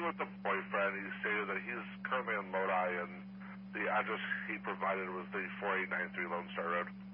speaking with the boyfriend. He stated that he's currently in Lodi, and the address he provided was the 4893 Lone Star Road.